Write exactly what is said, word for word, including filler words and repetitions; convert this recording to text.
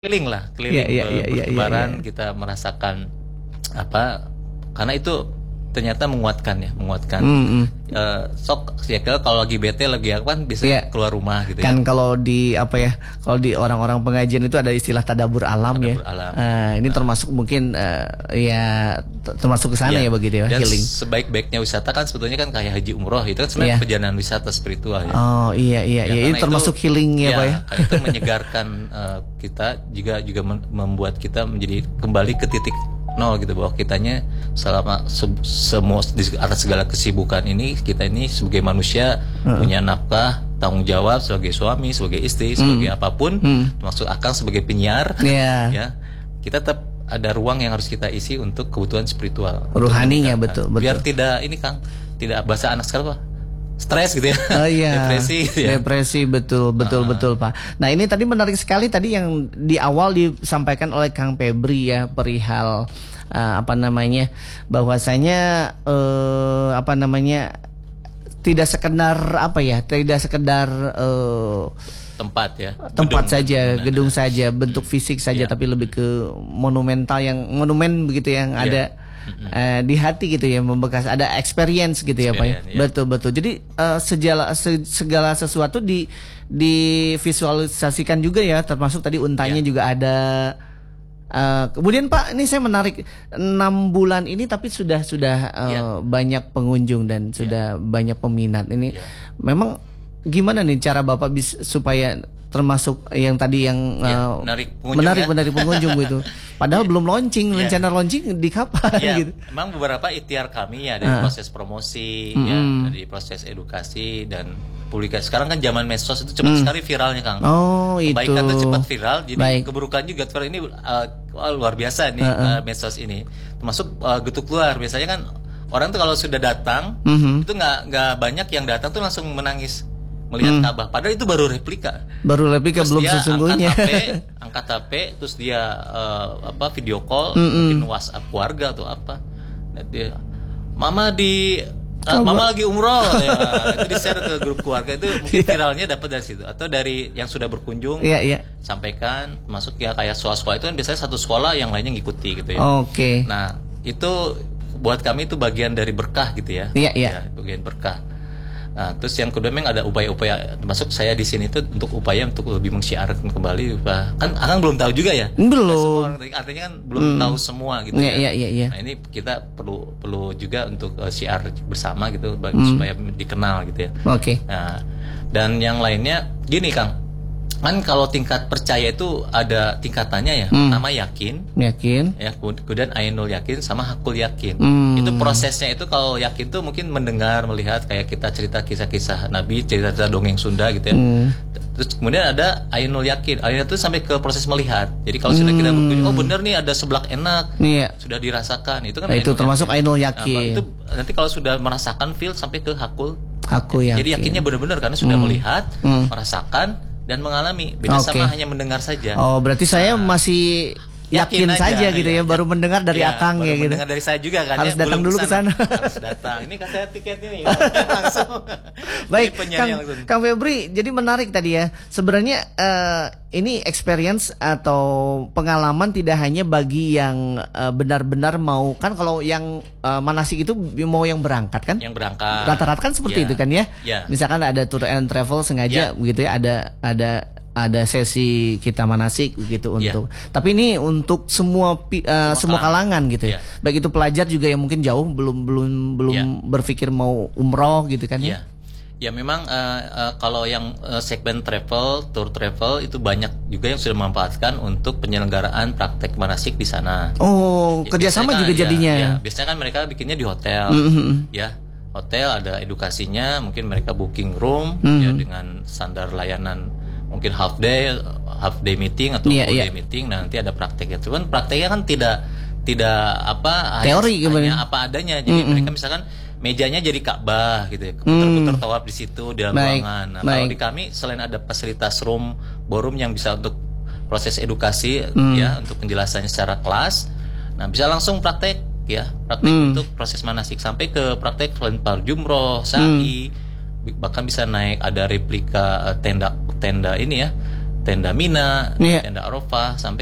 keliling lah, Iya, keliling iya, ke iya, iya, bertebaran, iya. kita merasakan apa, karena itu ternyata menguatkan ya, menguatkan. Mm, mm. Eh, sok ya kalau lagi bete lagi apa kan bisa Iya. keluar rumah gitu Kan ya. kalau di apa ya, kalau di orang-orang pengajian itu ada istilah tadabur alam Tadabbur ya. alam. Nah, ini termasuk mungkin eh, ya t- termasuk ke sana ya, begitu ya, Dan healing. sebaik-baiknya wisata kan sebetulnya kan kayak haji umroh itu kan sebenarnya Iya. perjalanan wisata spiritual ya. Oh iya iya Ya, iya, ini karena termasuk itu- healing ya, Pak ya. Itu menyegarkan eh, kita juga juga mem- membuat kita menjadi kembali ke titik nol gitu, bahwa kitanya selama se- semua di atas segala kesibukan ini, kita ini sebagai manusia punya nafkah, tanggung jawab sebagai suami, sebagai istri, sebagai apapun, termasuk Akang sebagai penyiar. Iya. Ya, kita tetap ada ruang yang harus kita isi untuk kebutuhan spiritual, Ruhaninya, Untuk meningkatkan. betul, betul. Biar tidak ini Kang, tidak bahasa anak sekarang apa, stres gitu ya. Oh iya, Depresi gitu ya. depresi, betul betul betul Pak. Nah ini tadi menarik sekali tadi yang di awal disampaikan oleh Kang Febri ya, perihal uh, apa namanya, bahwasanya uh, apa namanya tidak sekedar apa ya, tidak sekedar uh, tempat ya, tempat gedung, saja, gedung, gedung saja, bentuk fisik saja, Iya. tapi lebih ke monumental, yang monumen begitu yang Iya. ada eh, di hati gitu ya, membekas, ada experience gitu ya Pak ya. Experience, iya. Betul betul. Jadi eh, segala se- segala sesuatu di divisualisasikan juga ya, termasuk tadi untanya Iya. juga ada. Eh, kemudian Pak, ini saya menarik, enam bulan ini tapi sudah sudah eh, Iya. banyak pengunjung dan sudah banyak peminat. Ini Iya. memang gimana nih cara Bapak bisa supaya termasuk yang tadi yang Iya, eh, menarik pengunjung menarik ya. menarik pengunjung gitu. Padahal belum launching, Iya. rencana launching di kapan Ya, gitu. memang beberapa ikhtiar kami ya dari Ah. proses promosi, ya, dari proses edukasi dan publikasi. Sekarang kan zaman medsos itu cepat sekali viralnya, Kang. Oh, itu. Kebaikan itu cepat viral, jadi Baik. keburukan juga viral. Ini uh, wah, luar biasa nih uh, medsos ini. Termasuk uh, getuk luar. Biasanya kan orang tuh kalau sudah datang, Mhm. itu nggak nggak banyak yang datang tuh langsung menangis melihat Ka'bah. Padahal itu baru replika. Baru lebih ke Terus belum dia sesungguhnya. angkat H P, angkat H P, terus dia uh, apa video call, mungkin WhatsApp keluarga atau apa. Nah, dia, Mama di uh, Mama lagi umroh, ya. Itu di share ke grup keluarga, itu mungkin viralnya dapat dari situ atau dari yang sudah berkunjung. Iya, iya. Sampaikan, masuk ya kayak sekolah-sekolah itu kan biasanya satu sekolah yang lainnya ngikuti gitu ya. Oke. Nah, itu buat kami itu bagian dari berkah gitu ya. Iya, iya. Ya, bagian berkah. Nah, terus yang kedua memang ada upaya-upaya, termasuk saya di sini itu untuk upaya untuk lebih mensyiarkan kembali, bah- kan Akang belum tahu juga ya. Belum. Semua orang- artinya kan belum tahu semua gitu. Iya, ya. iya, iya, iya. Nah, ini kita perlu perlu juga untuk uh, syiar bersama gitu, bagi, supaya dikenal gitu ya. Oke. Nah, dan yang lainnya gini Kang, kan kalau tingkat percaya itu ada tingkatannya ya. Pertama yakin, Yakin. ya kemudian ainul yakin sama hakul yakin. Hmm. Itu prosesnya itu kalau yakin tuh mungkin mendengar, melihat kayak kita cerita kisah-kisah Nabi, cerita-cerita dongeng Sunda gitu ya. Hmm. Terus kemudian ada ainul yakin. Ainul itu sampai ke proses melihat. Jadi kalau sudah kita berkunjung, oh bener nih ada seblak enak, Iya. sudah dirasakan. Itu kan Nah, itu ainul termasuk yakin. ainul Nah, yakin. itu nanti kalau sudah merasakan feel sampai ke hakul. Aku yakin. Jadi yakinnya benar-benar karena sudah melihat, Hmm. merasakan dan mengalami. Beda Oke. sama hanya mendengar saja. Oh, berarti saya masih yakin, Yakin aja, saja gitu ya, iya. baru mendengar dari Ya, Akang baru ya gitu. mendengar dari saya juga kan. Harus ya, datang belum dulu ke sana. Harus datang. Ini kasih saya tiketnya nih. Langsung. Baik, Ini penyanyi Kang, langsung. Kang Febri, jadi menarik tadi ya. Sebenarnya eh, ini experience atau pengalaman tidak hanya bagi yang eh, benar-benar mau, kan kalau yang eh, manasik itu mau yang berangkat kan? Yang berangkat. Rata-rata kan seperti Ya. itu kan ya. Ya. Misalkan ada tour and travel sengaja Ya. begitu ya, ada ada ada sesi kita manasik gitu Ya. untuk. Tapi ini untuk semua pi- eh, semua, kalangan gitu ya. Ya. Baik itu pelajar juga yang mungkin jauh belum belum belum Ya. berpikir mau umroh gitu kan ya. Ya. Ya memang eh, eh, kalau yang eh, segmen travel, tour travel itu banyak juga yang sudah memanfaatkan untuk penyelenggaraan praktek manasik di sana. Oh, Ya, kerjasama biasanya juga kan, ya, jadinya. ya, biasanya kan mereka bikinnya di hotel, Mhm. ya hotel ada edukasinya, mungkin mereka booking room Mhm. ya dengan standar layanan mungkin half day, half day meeting atau Iya, full iya. day meeting. Nah nanti ada prakteknya. Cuman prakteknya kan tidak tidak apa Teori hanya, gimana? hanya apa adanya. Jadi mereka misalkan mejanya jadi Ka'bah gitu ya, putar-putar tawaf di situ di dalam Baik, ruangan. Nah, baik. kalau di kami selain ada fasilitas room, ballroom yang bisa untuk proses edukasi Hmm. ya untuk penjelasannya secara kelas. Nah, bisa langsung praktek ya, praktek Hmm. untuk proses manasik sampai ke praktek lempar jumroh, sa'i, bahkan bisa naik ada replika eh, tenda tenda ini ya, tenda Mina, Iya. tenda Arafah, sampai